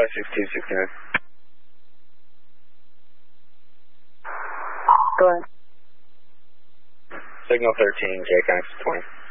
56269. Go ahead. Signal 13, J connects 20.